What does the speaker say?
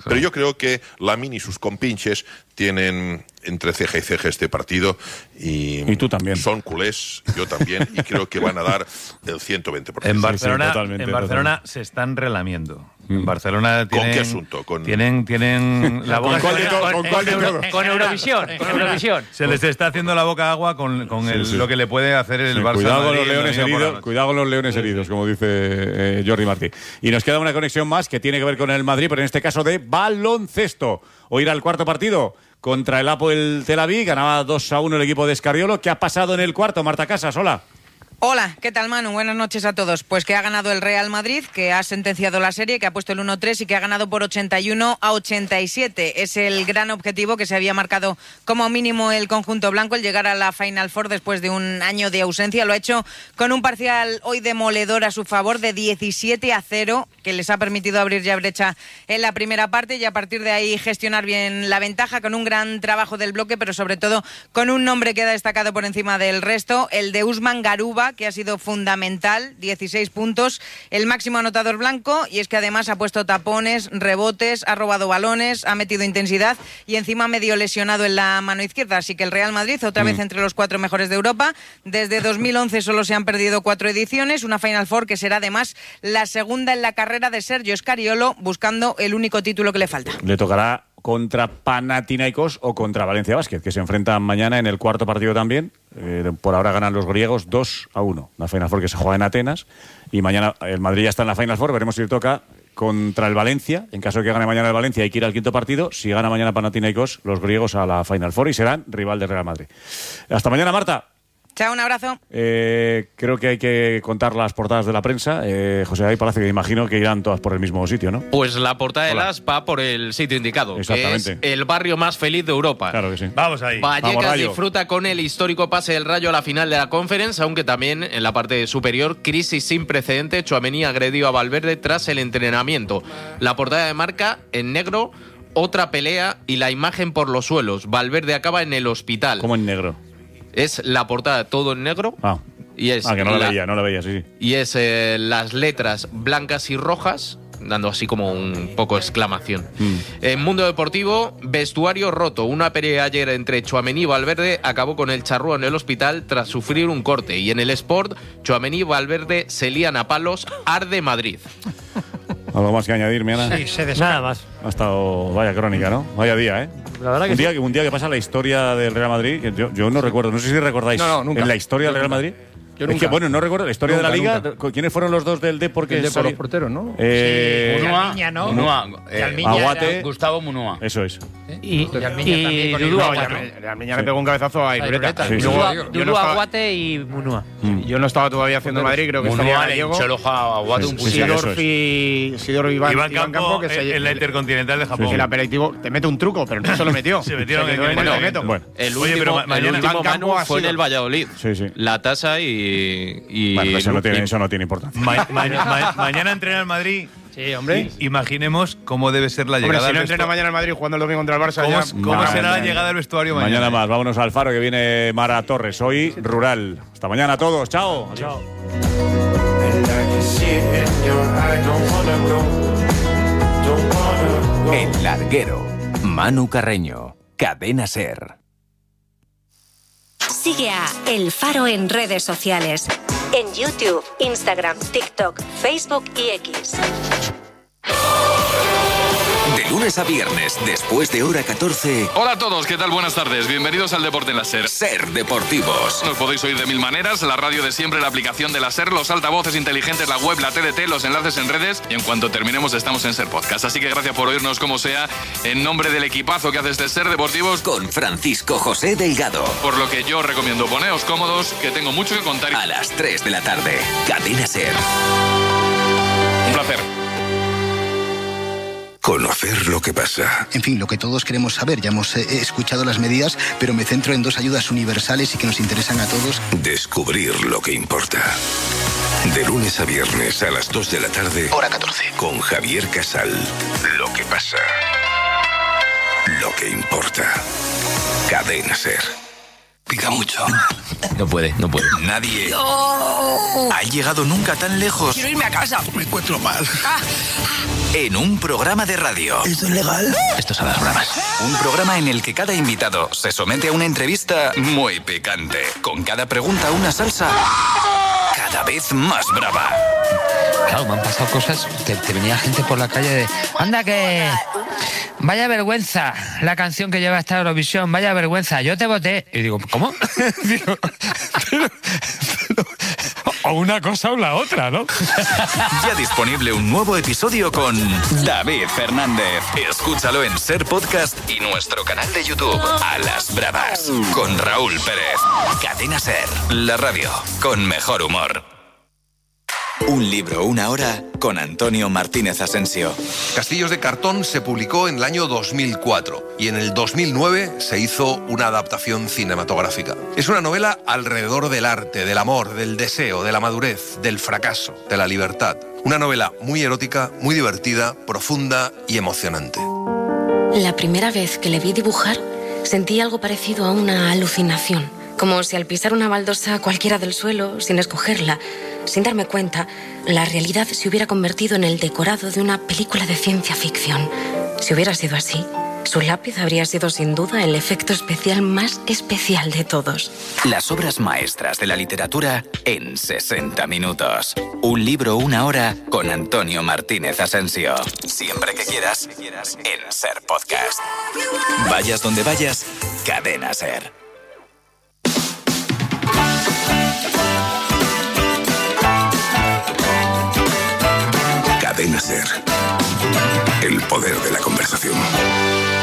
Pero yo creo que Lamine y sus compinches tienen entre ceja y ceja este partido y tú también. Son culés, yo también, y creo que van a dar el 120%. En Barcelona, totalmente. se están relamiendo. En Barcelona tienen... ¿Con qué asunto? Tienen la boca... Con Eurovisión. Se les está haciendo la boca agua con lo que le puede hacer el Barça. Cuidado con los leones heridos, cuidado con los leones heridos, como dice Jordi Martí. Y nos queda una conexión más que tiene que ver con el Madrid, pero en este caso de baloncesto. Hoy era el cuarto partido contra el Hapoel Tel Aviv, ganaba 2-1 el equipo de Escariolo. ¿Qué ha pasado en el cuarto? Marta Casas, hola. Hola, ¿qué tal, Manu? Buenas noches a todos. Pues que ha ganado el Real Madrid, que ha sentenciado la serie, que ha puesto el 1-3 y que ha ganado por 81-87. Es el gran objetivo que se había marcado como mínimo el conjunto blanco, el llegar a la Final Four después de un año de ausencia. Lo ha hecho con un parcial hoy demoledor a su favor de 17-0, que les ha permitido abrir ya brecha en la primera parte y a partir de ahí gestionar bien la ventaja con un gran trabajo del bloque, pero sobre todo con un nombre que ha destacado por encima del resto, el de Usman Garuba, que ha sido fundamental, 16 puntos, el máximo anotador blanco, y es que además ha puesto tapones, rebotes, ha robado balones, ha metido intensidad y encima medio lesionado en la mano izquierda, así que el Real Madrid otra vez entre los 4 mejores de Europa. Desde 2011 solo se han perdido 4 ediciones, una Final Four que será además la segunda en la carrera de Sergio Scariolo, buscando el único título que le falta. Le tocará contra Panathinaikos o contra Valencia Basket, que se enfrentan mañana en el cuarto partido también. Por ahora ganan los griegos 2-1. La Final Four que se juega en Atenas. Y mañana el Madrid ya está en la Final Four. Veremos si le toca contra el Valencia. En caso de que gane mañana el Valencia, hay que ir al quinto partido. Si gana mañana Panathinaikos, los griegos a la Final Four y serán rival del Real Madrid. Hasta mañana, Marta. Chao, un abrazo. Creo que hay que contar las portadas de la prensa. José David Palacio, que imagino que irán todas por el mismo sitio, ¿no? Pues la portada de las va por el sitio indicado, que es el barrio más feliz de Europa. Claro que sí. Vamos ahí. Vallecas disfruta con el histórico pase del Rayo a la final de la Conference, aunque también en la parte superior, crisis sin precedente. Tchouaméni agredió a Valverde tras el entrenamiento. La portada de Marca, en negro, otra pelea y la imagen por los suelos. Valverde acaba en el hospital. ¿Cómo en negro? Es la portada todo en negro. Y es que no la veía, sí. Y es las letras blancas y rojas, dando así como un poco exclamación. En Mundo Deportivo, vestuario roto. Una pelea ayer entre Tchouaméni y Valverde acabó con el charrúa en el hospital tras sufrir un corte. Y en el Sport, Tchouaméni y Valverde se lían a palos, arde Madrid. ¿Algo más que añadir, Miana? Sí, nada más. Ha estado, vaya crónica, ¿no? Vaya día, ¿eh? La verdad que un día que pasa la historia del Real Madrid, que yo no recuerdo, no sé si recordáis, nunca. en la historia del Real Madrid. Yo nunca. Es que, bueno, no recuerdo la historia de la Liga. Nunca. ¿Quiénes fueron los dos del Depor que el Depor, los porteros, ¿no? Munua, ¿no? Munua, Aguate. Gustavo Munua. Eso es. Y Dudu Aguate. Almiña le pegó un cabezazo a Irureta. Dudu Aguate y Munua. Yo no estaba todavía haciendo Madrid, creo que Munua le hinchó el ojo a Aguate un puñado. Sidor Iván Campo, que en la Intercontinental de Japón. El aperitivo te mete un truco, pero no se lo metió. Se metieron en el momento. Bueno. El último Manu fue en el Valladolid. Sí. La tasa y bueno, eso no tiene importancia. Mañana entrena el Madrid. Sí, hombre. Imaginemos cómo debe ser la llegada. Si no entrena mañana el Madrid jugando el domingo contra el Barça, ¿Cómo será la llegada del vestuario mañana? Mañana más. Vámonos al Faro, que viene Mara Torres. Hoy Rural. Hasta mañana a todos. Chao. Chao. El Larguero. Manu Carreño. Cadena SER. Sigue a El Faro en redes sociales. En YouTube, Instagram, TikTok, Facebook y X. De lunes a viernes, después de hora 14. Hola a todos, ¿qué tal? Buenas tardes. Bienvenidos al Deporte en la SER. SER Deportivos. Nos podéis oír de mil maneras, la radio de siempre, la aplicación de la SER, los altavoces inteligentes, la web, la TDT, los enlaces en redes, y en cuanto terminemos estamos en SER Podcast. Así que gracias por oírnos como sea, en nombre del equipazo que hace este SER Deportivos. Con Francisco José Delgado. Por lo que yo os recomiendo, poneos cómodos, que tengo mucho que contar. A las 3 de la tarde, Cadena SER. Un placer. Conocer lo que pasa. En fin, lo que todos queremos saber. Ya hemos escuchado las medidas, pero me centro en 2 ayudas universales y que nos interesan a todos. Descubrir lo que importa. De lunes a viernes a las 2 de la tarde. Hora 14. Con Javier Casal. Lo que pasa. Lo que importa. Cadena SER. Pica mucho. No puede. Nadie ha llegado nunca tan lejos. Quiero irme a casa. Me encuentro mal. en un programa de radio. ¿Esto es legal? Esto es a las bravas. Un programa en el que cada invitado se somete a una entrevista muy picante. Con cada pregunta una salsa cada vez más brava. Claro, me han pasado cosas, te venía gente por la calle de... ¡Anda que... vaya vergüenza la canción que lleva esta Eurovisión! ¡Vaya vergüenza! Yo te voté. Y digo, ¿cómo? Digo, pero, o una cosa o la otra, ¿no? Ya disponible un nuevo episodio con David Fernández. Escúchalo en Ser Podcast y nuestro canal de YouTube, A las Bravas, con Raúl Pérez. Cadena Ser, la radio con mejor humor. Un libro, una hora, con Antonio Martínez Asensio. Castillos de cartón se publicó en el año 2004 y en el 2009 se hizo una adaptación cinematográfica. Es una novela alrededor del arte, del amor, del deseo, de la madurez, del fracaso, de la libertad. Una novela muy erótica, muy divertida, profunda y emocionante. La primera vez que le vi dibujar, sentí algo parecido a una alucinación. Como si al pisar una baldosa cualquiera del suelo, sin escogerla, sin darme cuenta, la realidad se hubiera convertido en el decorado de una película de ciencia ficción. Si hubiera sido así, su lápiz habría sido sin duda el efecto especial más especial de todos. Las obras maestras de la literatura en 60 minutos. Un libro, una hora, con Antonio Martínez Asensio. Siempre que quieras, en Ser Podcast. Vayas donde vayas, Cadena Ser. Cadena Ser. El poder de la conversación.